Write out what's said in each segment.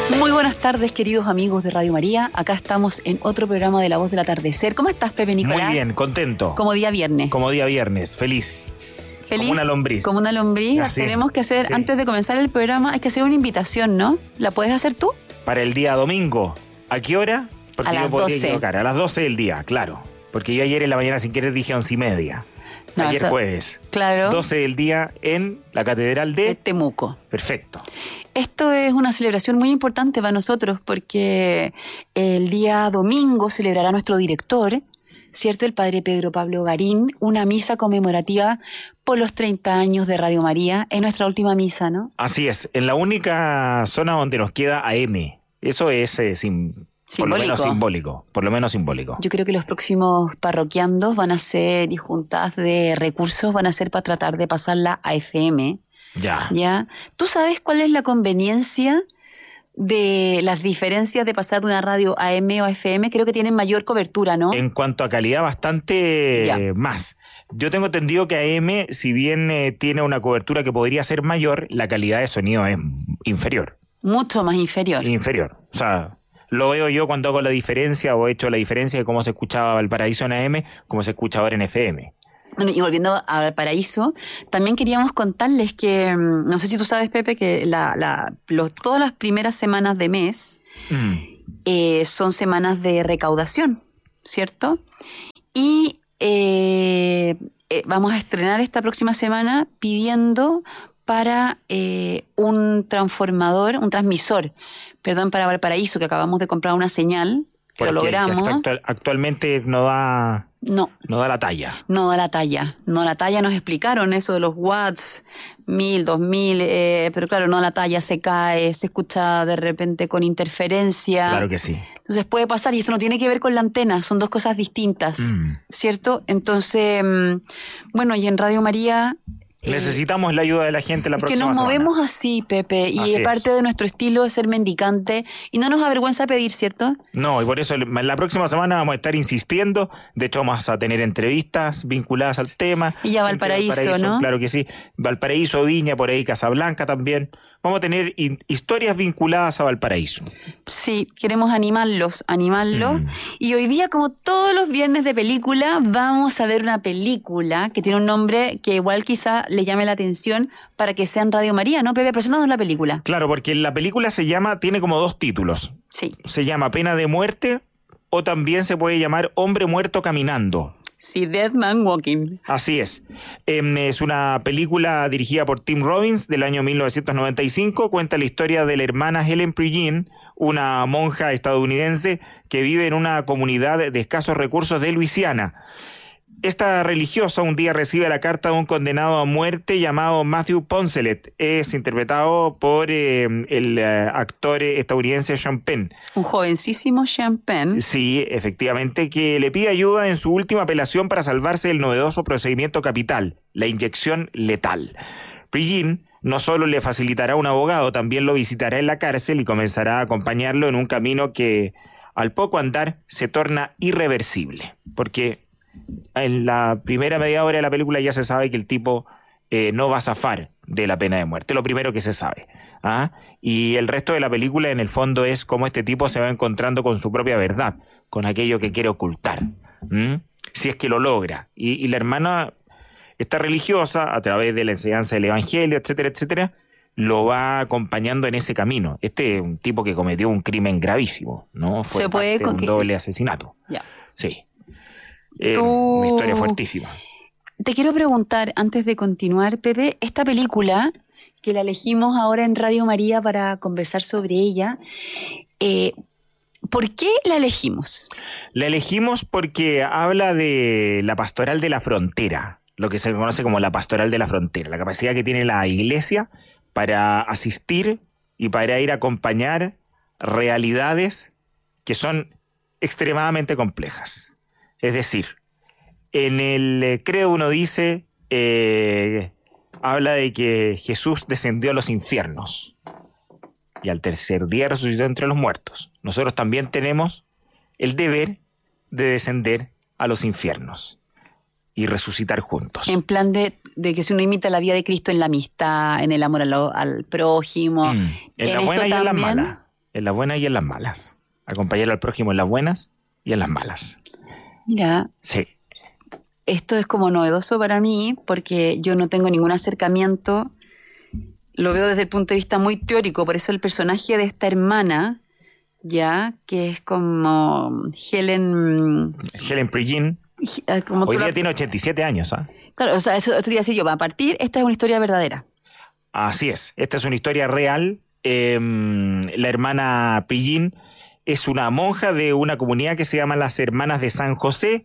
Muy buenas tardes, queridos amigos de Radio María. Acá estamos en otro programa de La Voz del Atardecer. ¿Cómo estás, Pepe Nicolás? Muy bien, contento. Como día viernes. Como día viernes, feliz. Feliz. Como una lombriz. Como una lombriz. Así. Tenemos que hacer, Sí. antes de comenzar el programa, hay que hacer una invitación, ¿no? ¿La puedes hacer tú? Para el día domingo. ¿A qué hora? Porque A yo las podría 12. equivocar. A las 12 del día, claro. Porque yo ayer en la mañana sin querer dije 11:30. No, Ayer eso- jueves. Claro. 12 del día en la Catedral De de... Temuco. Perfecto. Esto es una celebración muy importante para nosotros porque el día domingo celebrará nuestro director, ¿cierto? El padre Pedro Pablo Garín, una misa conmemorativa por los 30 años de Radio María. Es nuestra última misa, ¿no? Así es. En la única zona donde nos queda AM. Eso es por lo menos simbólico. Por lo menos simbólico. Yo creo que los próximos parroquiandos van a ser, y juntadas de recursos, van a ser para tratar de pasarla a FM. Ya. ¿Ya? ¿Tú sabes cuál es la conveniencia de las diferencias de pasar de una radio AM o a FM? Creo que tienen mayor cobertura, ¿no? En cuanto a calidad, bastante Ya. más. Yo tengo entendido que AM, si bien tiene una cobertura que podría ser mayor, la calidad de sonido es inferior. Mucho más inferior. Inferior. O sea, lo veo yo cuando hago la diferencia o he hecho la diferencia de cómo se escuchaba Valparaíso en AM, cómo se escucha ahora en FM. Bueno, y volviendo a Valparaíso, también queríamos contarles que, no sé si tú sabes, Pepe, que todas las primeras semanas de mes son semanas de recaudación, ¿cierto? Y vamos a estrenar esta próxima semana pidiendo para un transmisor, para Valparaíso, que acabamos de comprar una señal, que lo Porque logramos. actualmente no da la talla. No da la talla. No da la talla, nos explicaron eso de los watts, 1000, 2000, pero claro, no da la talla, se cae, se escucha de repente con interferencia. Claro que sí. Entonces puede pasar, y esto no tiene que ver con la antena, son dos cosas distintas, ¿cierto? Entonces, bueno, y en Radio María... Necesitamos la ayuda de la gente la que próxima nos semana. movemos así, Pepe, y Así parte es. de nuestro estilo es ser mendicante, y no nos avergüenza pedir, ¿cierto? No, y por eso la próxima semana vamos a estar insistiendo. De hecho, vamos a tener entrevistas vinculadas al tema. Y ya Gente de Valparaíso, ¿no? Claro que sí. Valparaíso, Viña, por ahí Casablanca también. Vamos a tener historias vinculadas a Valparaíso. Sí, queremos animarlos. Y hoy día, como todos los viernes de película, vamos a ver una película que tiene un nombre que igual quizá le llame la atención para que sea en Radio María, ¿no, Pepe? Preséntanos la película. Claro, porque la película tiene como dos títulos. Sí. Se llama Pena de Muerte o también se puede llamar Hombre Muerto Caminando. Sí, Dead Man Walking. Así es. Es una película dirigida por Tim Robbins del año 1995. Cuenta la historia de la hermana Helen Pridgeon, una monja estadounidense que vive en una comunidad de escasos recursos de Luisiana. Esta religiosa un día recibe la carta de un condenado a muerte llamado Matthew Poncelet. Es interpretado por el actor estadounidense Sean Penn. Un jovencísimo Sean Penn. Sí, efectivamente, que le pide ayuda en su última apelación para salvarse del novedoso procedimiento capital, la inyección letal. Pridgeon no solo le facilitará un abogado, también lo visitará en la cárcel y comenzará a acompañarlo en un camino que, al poco andar, se torna irreversible. Porque en la primera media hora de la película ya se sabe que el tipo no va a zafar de la pena de muerte, lo primero que se sabe. Y el resto de la película en el fondo es cómo este tipo se va encontrando con su propia verdad, con aquello que quiere ocultar, si es que lo logra. Y la hermana, esta religiosa, a través de la enseñanza del evangelio, etcétera, etcétera, lo va acompañando en ese camino. Este es un tipo que cometió un crimen gravísimo, ¿no? Fue Se puede parte de un doble asesinato. Ya. Sí. Tú- Una historia fuertísima. Te quiero preguntar, antes de continuar, Pepe, esta película, que la elegimos ahora en Radio María para conversar sobre ella, ¿por qué la elegimos? La elegimos porque habla de la pastoral de la frontera, lo que se conoce como la pastoral de la frontera, la capacidad que tiene la iglesia para asistir y para ir a acompañar realidades que son extremadamente complejas. Es decir, en el credo uno dice, habla de que Jesús descendió a los infiernos y al tercer día resucitó entre los muertos. Nosotros también tenemos el deber de descender a los infiernos y resucitar juntos. En plan de que si uno imita la vida de Cristo en la amistad, en el amor al prójimo. En la buena y en la mala. en las buenas y en las malas. Acompañar al prójimo en las buenas y en las malas. Mira, Sí. esto es como novedoso para mí porque yo no tengo ningún acercamiento, lo veo desde el punto de vista muy teórico, por eso el personaje de esta hermana, ya, que es como Helen Pridgeon. como Hoy tú día la- tiene 87 años, ¿ah? Claro, o sea, eso te iba a decir yo, a partir, esta es una historia verdadera. Así es. Esta es una historia real. La hermana Pridgeon es una monja de una comunidad que se llama las Hermanas de San José.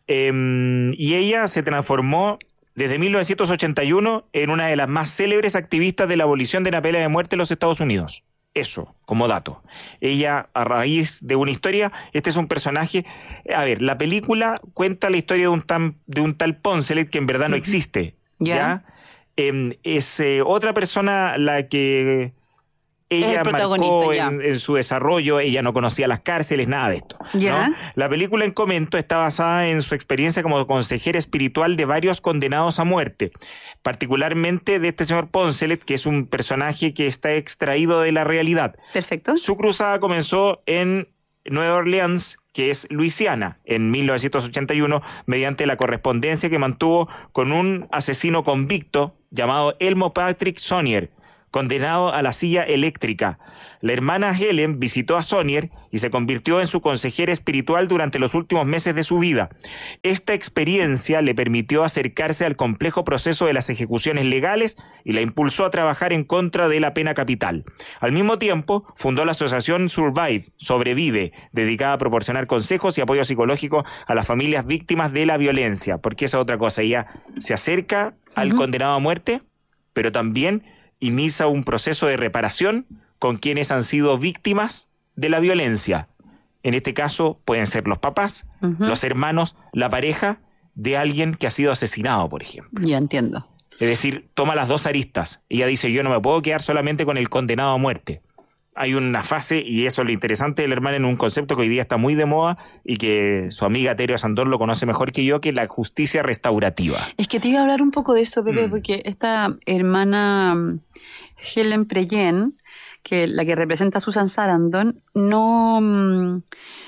Y ella se transformó desde 1981 en una de las más célebres activistas de la abolición de la pena de muerte en los Estados Unidos. Eso, como dato. Ella, a raíz de una historia, este es un personaje... A ver, la película cuenta la historia de un tal Poncelet que en verdad no existe. Ya. Es otra persona la que... Es Ella el protagonista, marcó ya. en su desarrollo, ella no conocía las cárceles, nada de esto. Ya. ¿no? La película en comento está basada en su experiencia como consejera espiritual de varios condenados a muerte, particularmente de este señor Poncelet, que es un personaje que está extraído de la realidad. Perfecto. Su cruzada comenzó en Nueva Orleans, que es Luisiana, en 1981, mediante la correspondencia que mantuvo con un asesino convicto llamado Elmo Patrick Sonnier, condenado a la silla eléctrica. La hermana Helen visitó a Sonnier y se convirtió en su consejera espiritual durante los últimos meses de su vida. Esta experiencia le permitió acercarse al complejo proceso de las ejecuciones legales y la impulsó a trabajar en contra de la pena capital. Al mismo tiempo, fundó la asociación Survive, Sobrevive, dedicada a proporcionar consejos y apoyo psicológico a las familias víctimas de la violencia, porque esa es otra cosa, ella se acerca al condenado a muerte, pero también inicia un proceso de reparación con quienes han sido víctimas de la violencia. En este caso pueden ser los papás, los hermanos, la pareja de alguien que ha sido asesinado, por ejemplo. Ya entiendo. Es decir, toma las dos aristas. Ella dice, yo no me puedo quedar solamente con el condenado a muerte. Hay una fase, y eso es lo interesante de la hermana, en un concepto que hoy día está muy de moda y que su amiga Terio Sandor lo conoce mejor que yo, que es la justicia restaurativa. Es que te iba a hablar un poco de eso, Pepe, porque esta hermana Helen Pridgeon, que la que representa a Susan Sarandon, no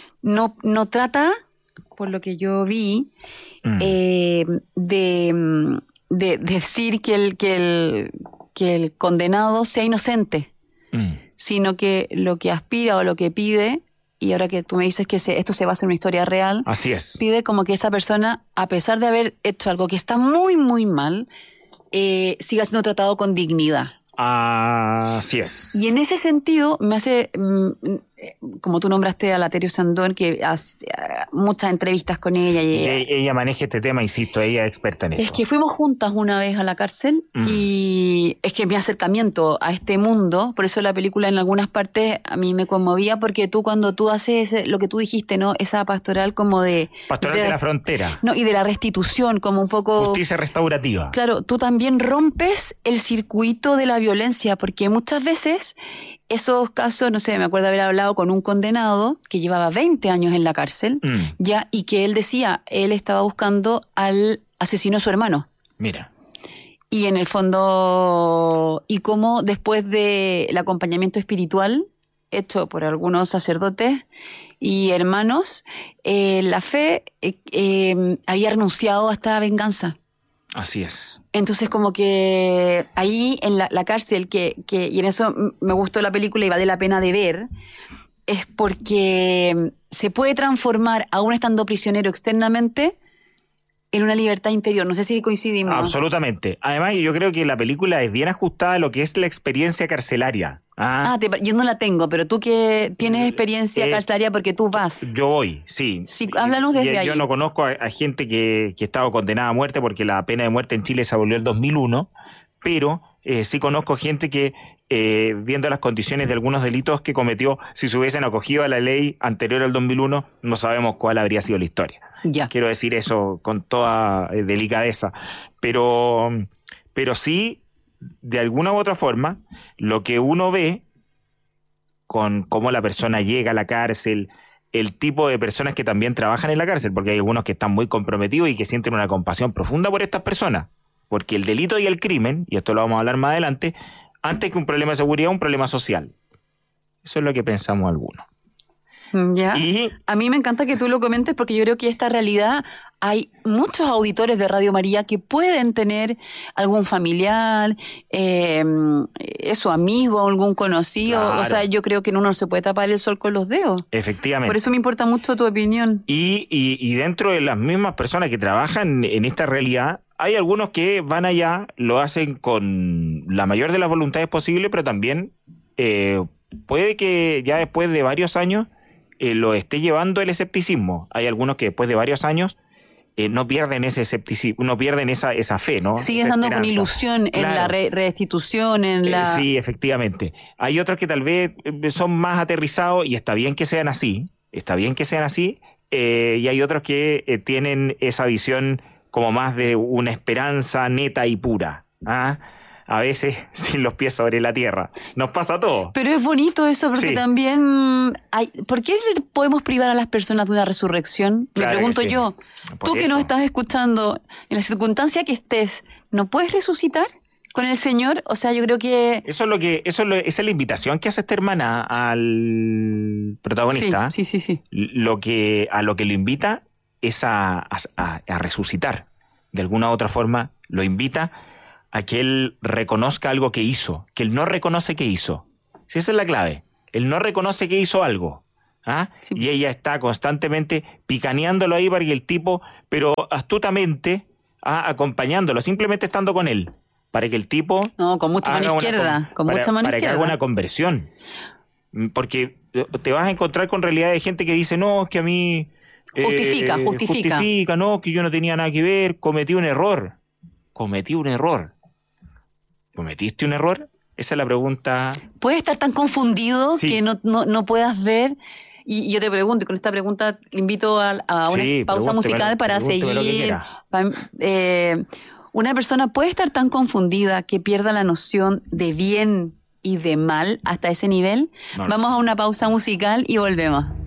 trata, por lo que yo vi, de decir que el condenado sea inocente, sino que lo que aspira o lo que pide, y ahora que tú me dices que esto se basa en una historia real, Así es. pide como que esa persona, a pesar de haber hecho algo que está muy, muy mal, siga siendo tratado con dignidad. Así es. Y en ese sentido me hace, como tú nombraste a la Terio Sandón, que hace muchas entrevistas con ella. Y Ella maneja este tema, insisto, ella es experta en esto. es que fuimos juntas una vez a la cárcel y es que mi acercamiento a este mundo, por eso la película en algunas partes a mí me conmovía, porque cuando tú haces lo que tú dijiste, ¿no? Esa pastoral como de... Pastoral de la frontera. No, y de la restitución, como un poco... Justicia restaurativa. Claro, tú también rompes el circuito de la violencia, porque muchas veces esos casos, no sé, me acuerdo haber hablado con un condenado que llevaba 20 años en la cárcel, ya, y que él decía, él estaba buscando al asesino de su hermano. Mira. Y en el fondo, y cómo después del acompañamiento espiritual hecho por algunos sacerdotes y hermanos, la fe había renunciado a esta venganza. Así es. Entonces como que ahí en la cárcel, y en eso me gustó la película y vale la pena de ver, es porque se puede transformar, aún estando prisionero externamente, en una libertad interior. No sé si coincidimos. Absolutamente. Además, yo creo que la película es bien ajustada a lo que es la experiencia carcelaria. Yo no la tengo, pero tú que tienes experiencia carcelaria porque tú vas. Yo voy, sí. Sí, háblanos desde ahí. Yo no conozco a gente que ha estado condenada a muerte, porque la pena de muerte en Chile se abolió en el 2001, pero sí conozco gente que, viendo las condiciones de algunos delitos que cometió, si se hubiesen acogido a la ley anterior al 2001, no sabemos cuál habría sido la historia. Ya. Quiero decir eso con toda delicadeza. Pero sí, de alguna u otra forma, lo que uno ve con cómo la persona llega a la cárcel, el tipo de personas que también trabajan en la cárcel, porque hay algunos que están muy comprometidos y que sienten una compasión profunda por estas personas. Porque el delito y el crimen, y esto lo vamos a hablar más adelante, antes que un problema de seguridad, es un problema social. Eso es lo que pensamos algunos. Ya. Y a mí me encanta que tú lo comentes porque yo creo que esta realidad hay muchos auditores de Radio María que pueden tener algún familiar, su amigo, algún conocido. Claro. O sea, yo creo que uno no se puede tapar el sol con los dedos. efectivamente. Por eso me importa mucho tu opinión. Y dentro de las mismas personas que trabajan en esta realidad, hay algunos que van allá, lo hacen con la mayor de las voluntades posible, pero también puede que ya después de varios años lo esté llevando el escepticismo. Hay algunos que después de varios años no pierden ese escepticismo, no pierden esa fe, ¿no? Sigues Esa dando con esperanza. ilusión en la Claro. restitución, en la... Sí, efectivamente. Hay otros que tal vez son más aterrizados y está bien que sean así, y hay otros que tienen esa visión como más de una esperanza neta y pura, ¿ah? A veces sin los pies sobre la tierra. Nos pasa a todos. Pero es bonito eso porque Sí. también hay... ¿Por qué podemos privar a las personas de una resurrección? Me Claro que pregunto sí. yo. Por Tú que eso. nos estás escuchando, en la circunstancia que estés, ¿no puedes resucitar con el Señor? O sea, yo creo que... Esa es la invitación que hace esta hermana al protagonista. Sí. A lo que lo invita es a resucitar. De alguna u otra forma lo invita a que él reconozca algo que hizo, que él no reconoce que hizo. Sí, esa es la clave. Él no reconoce que hizo algo. ¿Ah? Sí. Y ella está constantemente picaneándolo ahí para que el tipo, pero astutamente, acompañándolo, simplemente estando con él, para que el tipo... No, con mucha mano izquierda. Con mucha mano para que haga izquierda. una conversión. Porque te vas a encontrar con realidad de gente que dice, no, es que a mí... Justifica. No, que yo no tenía nada que ver, cometí un error. ¿Cometiste un error? Esa es la pregunta. Puedes estar tan confundido Sí. que no puedas ver. Y yo te pregunto, y con esta pregunta le invito a una Sí, pausa musical para pregúnteme lo que seguir. quiera. Una persona puede estar tan confundida que pierda la noción de bien y de mal hasta ese nivel. No lo Vamos sé. a una pausa musical y volvemos.